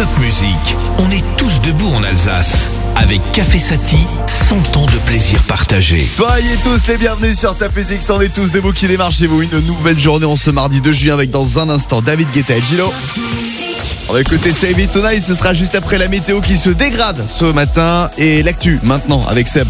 Top Musique, on est tous debout en Alsace. Avec Café Sati, 100 ans de plaisir partagé. Soyez tous les bienvenus sur Top Musique, on est tous debout qui démarre chez vous. Une nouvelle journée en ce mardi 2 juin avec dans un instant David Guetta et Gilo. On va écouter Save It Tonight, ce sera juste après la météo qui se dégrade ce matin. Et l'actu maintenant avec Seb.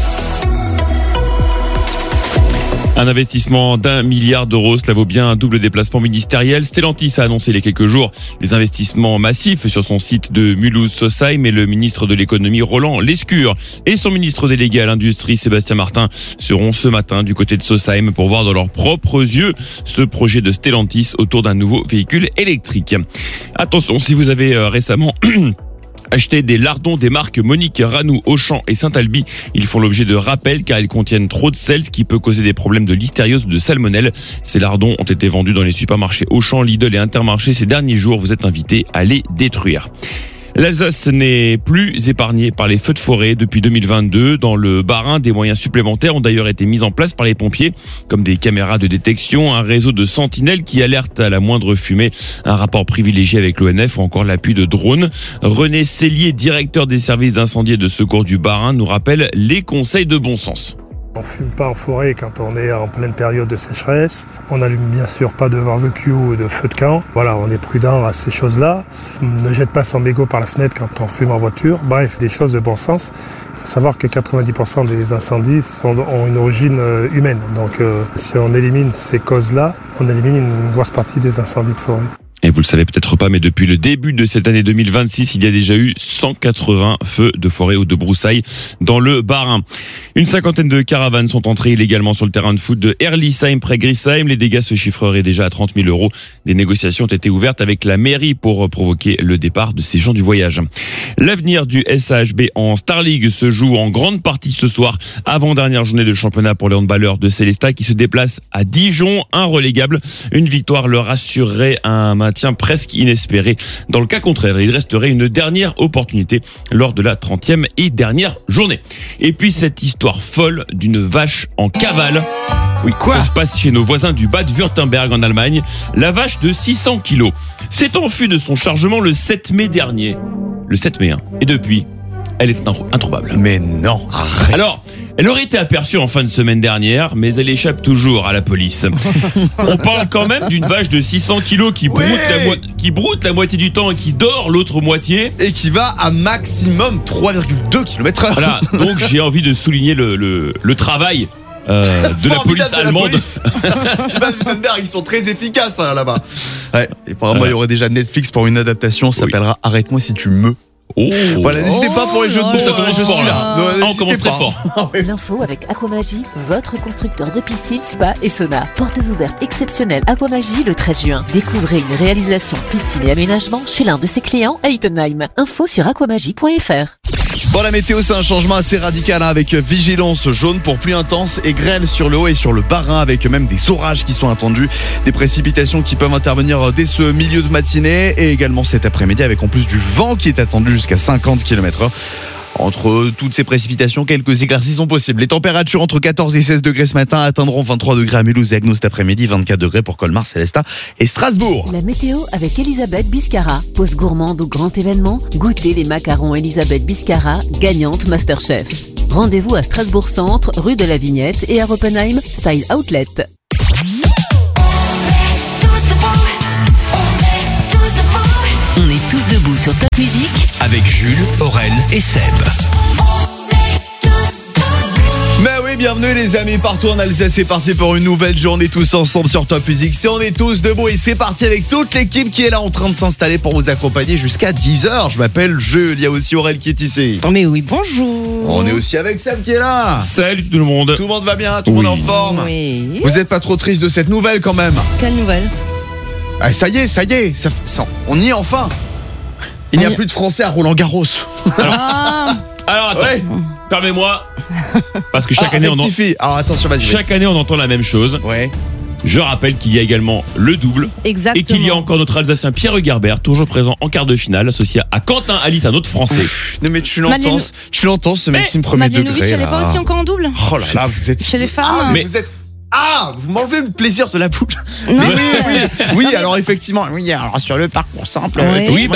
Un investissement d'1 milliard d'euros, cela vaut bien un double déplacement ministériel. Stellantis a annoncé il y a quelques jours des investissements massifs sur son site de Mulhouse-Sausheim, et le ministre de l'économie Roland Lescure et son ministre délégué à l'industrie Sébastien Martin seront ce matin du côté de Sausheim pour voir dans leurs propres yeux ce projet de Stellantis autour d'un nouveau véhicule électrique. Attention, si vous avez récemment acheter des lardons des marques Monique, Ranou, Auchan et Saint-Alby, ils font l'objet de rappels car ils contiennent trop de sel, ce qui peut causer des problèmes de listériose ou de salmonelle. Ces lardons ont été vendus dans les supermarchés Auchan, Lidl et Intermarché ces derniers jours. Vous êtes invités à les détruire. L'Alsace n'est plus épargnée par les feux de forêt depuis 2022. Dans le Bas-Rhin, des moyens supplémentaires ont d'ailleurs été mis en place par les pompiers, comme des caméras de détection, un réseau de sentinelles qui alerte à la moindre fumée, un rapport privilégié avec l'ONF ou encore l'appui de drones. René Cellier, directeur des services d'incendie et de secours du Bas-Rhin, nous rappelle les conseils de bon sens. On fume pas en forêt quand on est en pleine période de sécheresse. On n'allume bien sûr pas de barbecue ou de feu de camp. Voilà, on est prudent à ces choses-là. Ne jette pas son mégot par la fenêtre quand on fume en voiture. Bref, des choses de bon sens. Il faut savoir que 90% des incendies ont une origine humaine. Donc si on élimine ces causes-là, on élimine une grosse partie des incendies de forêt. Et vous le savez peut-être pas, mais depuis le début de cette année 2026, il y a déjà eu 180 feux de forêt ou de broussailles dans le Bas-Rhin. Une cinquantaine de caravanes sont entrées illégalement sur le terrain de foot de Herlisheim près Griesheim. Les dégâts se chiffreraient déjà à 30 000 euros. Des négociations ont été ouvertes avec la mairie pour provoquer le départ de ces gens du voyage. L'avenir du SAHB en Star League se joue en grande partie ce soir, avant-dernière journée de championnat pour les handballeurs de Célestat qui se déplacent à Dijon, irrelégable. Une victoire leur assurerait un maintien presque inespéré. Dans le cas contraire, il resterait une dernière opportunité lors de la 30e et dernière journée. Et puis cette histoire folle d'une vache en cavale. Oui, quoi ? Ça se passe chez nos voisins du Bade-Württemberg en Allemagne. La vache de 600 kilos s'est enfuie de son chargement le 7 mai dernier. Le 7 mai, hein. Et depuis, elle est introuvable. Mais non, arrête. Alors, elle aurait été aperçue en fin de semaine dernière, mais elle échappe toujours à la police. On parle quand même d'une vache de 600 kilos qui broute la moitié du temps et qui dort l'autre moitié. Et qui va à maximum 3,2 km/h. Voilà, donc j'ai envie de souligner le travail de la police allemande. Les Bade-Württemberg, ils sont très efficaces là-bas. Ouais, et apparemment, il y aurait déjà Netflix pour une adaptation, ça s'appellera Arrête-moi si tu me. Oh. Voilà, n'hésitez pas pour les jeux de mots. Ça commence fort là. On commence très fort. L'info avec Aquamagie, votre constructeur de piscine, spa et sauna. Portes ouvertes exceptionnelles Aquamagie le 13 juin. Découvrez une réalisation piscine et aménagement chez l'un de ses clients à Ittenheim. Info sur aquamagie.fr. Bon, la météo, c'est un changement assez radical avec vigilance jaune pour pluie intense et grêle sur le haut et sur le Bas-Rhin, avec même des orages qui sont attendus, des précipitations qui peuvent intervenir dès ce milieu de matinée et également cet après-midi avec en plus du vent qui est attendu jusqu'à 50 km/h. Entre toutes ces précipitations, quelques éclaircies sont possibles. Les températures entre 14 et 16 degrés ce matin atteindront 23 degrés à Mulhouse et Agno cet après-midi, 24 degrés pour Colmar, Célestat et Strasbourg. La météo avec Elisabeth Biscara. Pause gourmande au grand événement. Goûtez les macarons Elisabeth Biscara, gagnante Masterchef. Rendez-vous à Strasbourg Centre, rue de la Vignette et à Oppenheim, Style Outlet. On est tous debout sur Top Musique avec Jules, Aurel et Seb. Mais oui, bienvenue les amis partout en Alsace, c'est parti pour une nouvelle journée tous ensemble sur Top Musique. On est tous debout et c'est parti avec toute l'équipe qui est là en train de s'installer pour vous accompagner jusqu'à 10h. Je m'appelle Jules, il y a aussi Aurel qui est ici. Oh mais oui, bonjour. On est aussi avec Seb qui est là. Salut tout le monde. Tout le monde va bien, tout le monde est en forme. Oui. Vous êtes pas trop triste de cette nouvelle quand même? Quelle nouvelle? Ah, ça y est, on y est enfin. Il n'y a plus de Français à Roland-Garros. Alors attends, ouais. Permets-moi, parce que chaque année Alors attention, vas-y. Chaque année on entend la même chose. Ouais. Je rappelle qu'il y a également le double. Exactement. Et qu'il y a encore notre Alsacien Pierre Hugerbert, toujours présent en quart de finale, associé à Quentin Alice, un autre Français. Non mais tu l'entends ce mec qui me premier degré. Mladenovic, elle est pas aussi encore en double? Oh là là, vous êtes... Chez les femmes. Mais vous êtes Ah, vous m'enlevez le plaisir de la bouche. Non, Oui, alors effectivement, oui, alors sur le parcours simple. Oui,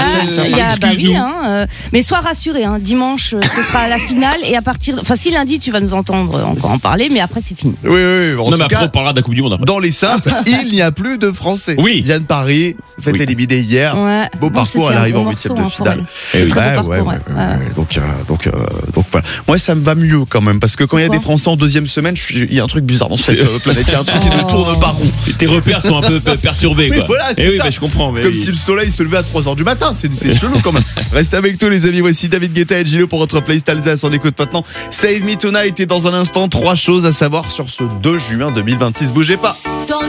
mais sois rassuré, hein, dimanche ce sera la finale et si lundi tu vas nous entendre encore en parler, mais après c'est fini. Oui. En tout après cas, on parlera de la Coupe du Monde après. dans les simples, il n'y a plus de Français. Oui. Diane Paris fait éliminer hier. Ouais. Beau parcours, elle arrive en 8e de finale. Très beau parcours, Donc voilà. Moi, ça me va mieux quand même parce que quand il y a des Français en deuxième semaine, il y a un truc bizarre dans cette planète. Il y a un truc qui ne tourne pas rond. Tes repères sont un peu perturbés. Oui, Quoi. voilà, c'est ça. Je comprends. Comme si le soleil se levait à 3h du matin. C'est chelou quand même. Restez avec nous, les amis. Voici David Guetta et Gilo pour votre playlist Alsace. On écoute maintenant Save Me Tonight. Et dans un instant, 3 choses à savoir sur ce 2 juin 2026. Bougez pas.